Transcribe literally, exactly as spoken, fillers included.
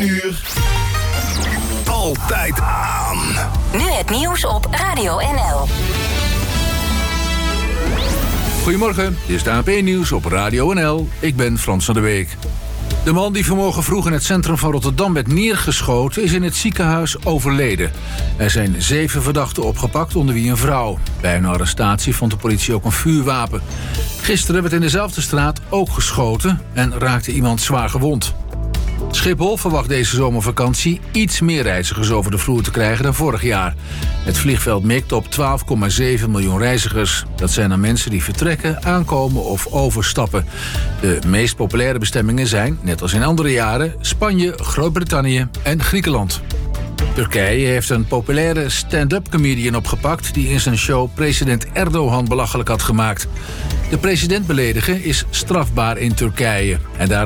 uur. Altijd aan. Nu het nieuws op Radio N L. Goedemorgen, dit is het A N P-nieuws op Radio N L. Ik ben Frans van der Beek. De man die vanmorgen vroeg in het centrum van Rotterdam werd neergeschoten is in het ziekenhuis overleden. Er zijn zeven verdachten opgepakt, onder wie een vrouw. Bij een arrestatie vond de politie ook een vuurwapen. Gisteren werd in dezelfde straat ook geschoten en raakte iemand zwaar gewond. Schiphol verwacht deze zomervakantie iets meer reizigers over de vloer te krijgen dan vorig jaar. Het vliegveld mikt op twaalf komma zeven miljoen reizigers. Dat zijn dan mensen die vertrekken, aankomen of overstappen. De meest populaire bestemmingen zijn, net als in andere jaren, Spanje, Groot-Brittannië en Griekenland. Turkije heeft een populaire stand-up comedian opgepakt die in zijn show president Erdogan belachelijk had gemaakt. De president beledigen is strafbaar in Turkije en daar